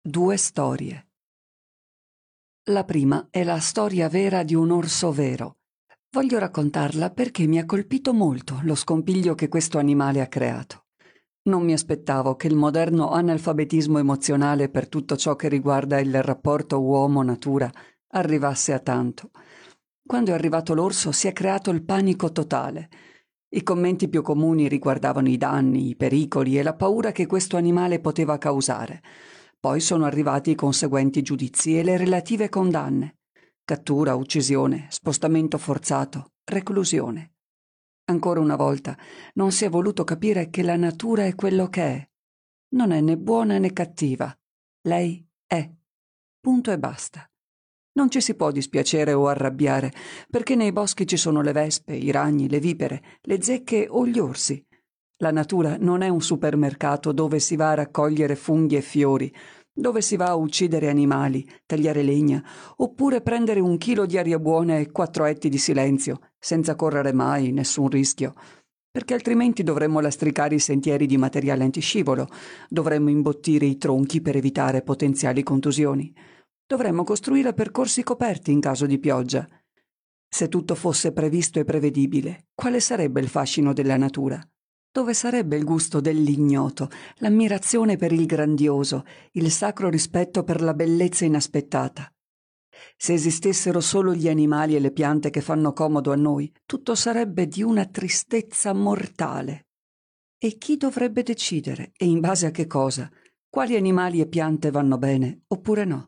Due storie. La prima è la storia vera di un orso vero. Voglio raccontarla perché mi ha colpito molto lo scompiglio che questo animale ha creato. Non mi aspettavo che il moderno analfabetismo emozionale per tutto ciò che riguarda il rapporto uomo-natura arrivasse a tanto. Quando è arrivato l'orso si è creato il panico totale. I commenti più comuni riguardavano i danni, i pericoli e la paura che questo animale poteva causare. Poi sono arrivati i conseguenti giudizi e le relative condanne. Cattura, uccisione, spostamento forzato, reclusione. Ancora una volta non si è voluto capire che la natura è quello che è. Non è né buona né cattiva. Lei è. Punto e basta. Non ci si può dispiacere o arrabbiare, perché nei boschi ci sono le vespe, i ragni, le vipere, le zecche o gli orsi. La natura non è un supermercato dove si va a raccogliere funghi e fiori, dove si va a uccidere animali, tagliare legna, oppure prendere 1 chilo di aria buona e 4 etti di silenzio, senza correre mai nessun rischio. Perché altrimenti dovremmo lastricare i sentieri di materiale antiscivolo, dovremmo imbottire i tronchi per evitare potenziali contusioni. Dovremmo costruire percorsi coperti in caso di pioggia. Se tutto fosse previsto e prevedibile, quale sarebbe il fascino della natura? Dove sarebbe il gusto dell'ignoto, l'ammirazione per il grandioso, il sacro rispetto per la bellezza inaspettata? Se esistessero solo gli animali e le piante che fanno comodo a noi, tutto sarebbe di una tristezza mortale. E chi dovrebbe decidere, e in base a che cosa, quali animali e piante vanno bene oppure no?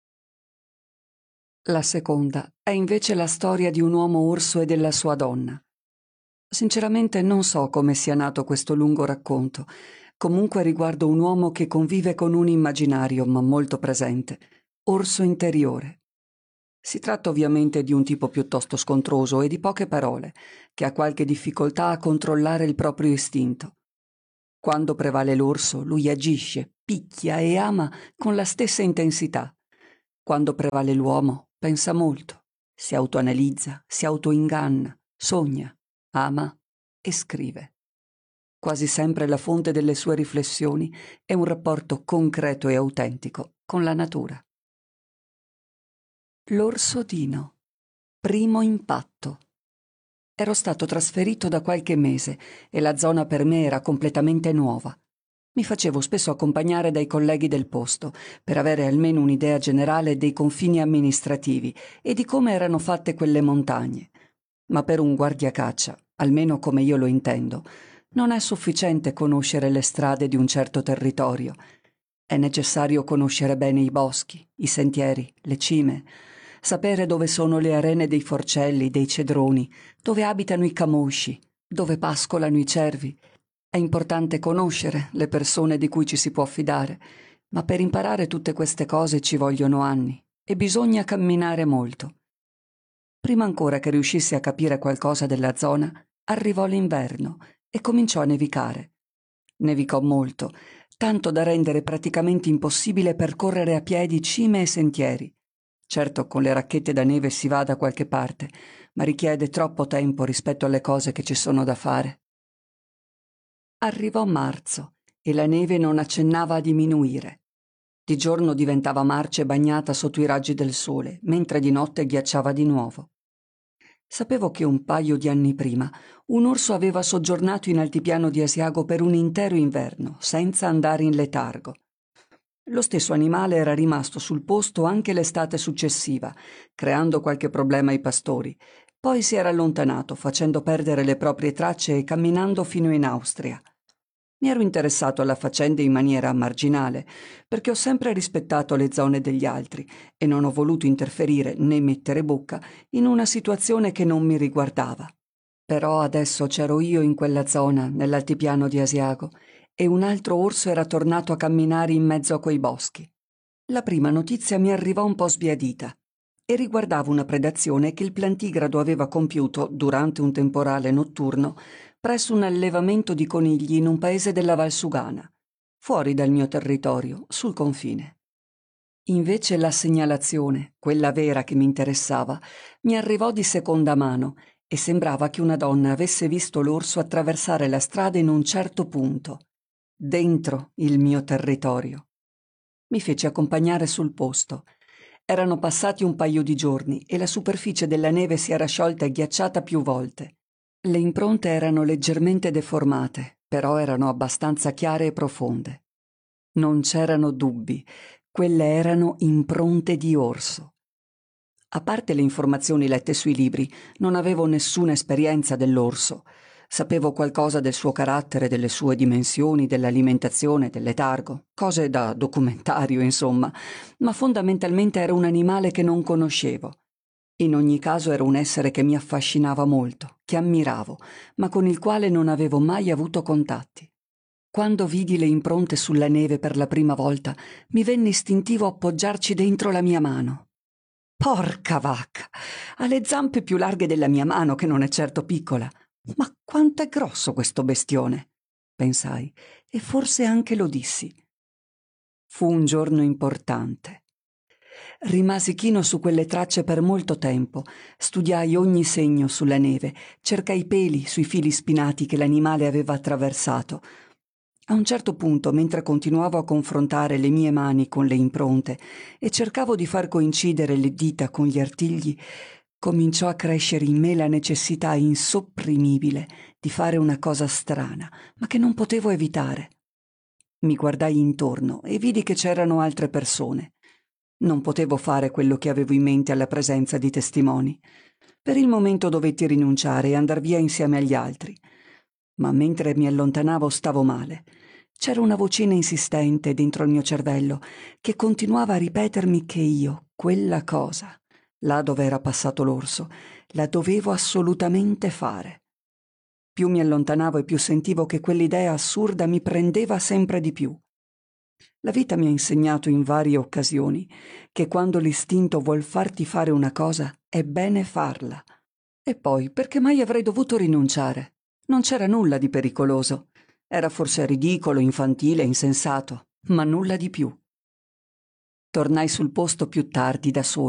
La seconda è invece la storia di un uomo orso e della sua donna. Sinceramente non so come sia nato questo lungo racconto. Comunque riguarda un uomo che convive con un immaginario, ma molto presente, orso interiore. Si tratta ovviamente di un tipo piuttosto scontroso e di poche parole, che ha qualche difficoltà a controllare il proprio istinto. Quando prevale l'orso, lui agisce, picchia e ama con la stessa intensità. Quando prevale l'uomo, pensa molto, si autoanalizza, si autoinganna, sogna, ama e scrive. Quasi sempre la fonte delle sue riflessioni è un rapporto concreto e autentico con la natura. L'orso Dino. Primo impatto. Ero stato trasferito da qualche mese e la zona per me era completamente nuova. Mi facevo spesso accompagnare dai colleghi del posto per avere almeno un'idea generale dei confini amministrativi e di come erano fatte quelle montagne. Ma per un guardiacaccia, almeno come io lo intendo, non è sufficiente conoscere le strade di un certo territorio. È necessario conoscere bene i boschi, i sentieri, le cime, sapere dove sono le arene dei forcelli, dei cedroni, dove abitano i camosci, dove pascolano i cervi. È importante conoscere le persone di cui ci si può fidare, ma per imparare tutte queste cose ci vogliono anni e bisogna camminare molto. Prima ancora che riuscissi a capire qualcosa della zona, arrivò l'inverno e cominciò a nevicare. Nevicò molto, tanto da rendere praticamente impossibile percorrere a piedi cime e sentieri. Certo, con le racchette da neve si va da qualche parte, ma richiede troppo tempo rispetto alle cose che ci sono da fare. Arrivò marzo e la neve non accennava a diminuire. Di giorno diventava marcia e bagnata sotto i raggi del sole, mentre di notte ghiacciava di nuovo. Sapevo che un paio di anni prima un orso aveva soggiornato in altipiano di Asiago per un intero inverno, senza andare in letargo. Lo stesso animale era rimasto sul posto anche l'estate successiva, creando qualche problema ai pastori. Poi si era allontanato, facendo perdere le proprie tracce e camminando fino in Austria. Mi ero interessato alla faccenda in maniera marginale, perché ho sempre rispettato le zone degli altri e non ho voluto interferire né mettere bocca in una situazione che non mi riguardava. Però adesso c'ero io in quella zona, nell'altipiano di Asiago, e un altro orso era tornato a camminare in mezzo a quei boschi. La prima notizia mi arrivò un po' sbiadita e riguardava una predazione che il plantigrado aveva compiuto durante un temporale notturno presso un allevamento di conigli in un paese della Valsugana, fuori dal mio territorio, sul confine. Invece la segnalazione, quella vera che mi interessava, mi arrivò di seconda mano e sembrava che una donna avesse visto l'orso attraversare la strada in un certo punto, dentro il mio territorio. Mi fece accompagnare sul posto. Erano passati un paio di giorni e la superficie della neve si era sciolta e ghiacciata più volte. Le impronte erano leggermente deformate, però erano abbastanza chiare e profonde. Non c'erano dubbi, quelle erano impronte di orso. A parte le informazioni lette sui libri, non avevo nessuna esperienza dell'orso. Sapevo qualcosa del suo carattere, delle sue dimensioni, dell'alimentazione, del letargo, cose da documentario, insomma, ma fondamentalmente era un animale che non conoscevo. In ogni caso era un essere che mi affascinava molto, che ammiravo, ma con il quale non avevo mai avuto contatti. Quando vidi le impronte sulla neve per la prima volta, mi venne istintivo appoggiarci dentro la mia mano. Porca vacca! Ha le zampe più larghe della mia mano, che non è certo piccola. Ma quanto è grosso questo bestione! Pensai, e forse anche lo dissi. Fu un giorno importante. Rimasi chino su quelle tracce per molto tempo, studiai ogni segno sulla neve, cercai peli sui fili spinati che l'animale aveva attraversato. A un certo punto, mentre continuavo a confrontare le mie mani con le impronte e cercavo di far coincidere le dita con gli artigli, cominciò a crescere in me la necessità insopprimibile di fare una cosa strana, ma che non potevo evitare. Mi guardai intorno e vidi che c'erano altre persone. Non potevo fare quello che avevo in mente alla presenza di testimoni. Per il momento dovetti rinunciare e andar via insieme agli altri. Ma mentre mi allontanavo stavo male. C'era una vocina insistente dentro il mio cervello che continuava a ripetermi che io, quella cosa, là dove era passato l'orso, la dovevo assolutamente fare. Più mi allontanavo e più sentivo che quell'idea assurda mi prendeva sempre di più. La vita mi ha insegnato in varie occasioni che quando l'istinto vuol farti fare una cosa è bene farla. E poi, perché mai avrei dovuto rinunciare? Non c'era nulla di pericoloso. Era forse ridicolo, infantile, insensato, ma nulla di più. Tornai sul posto più tardi da solo.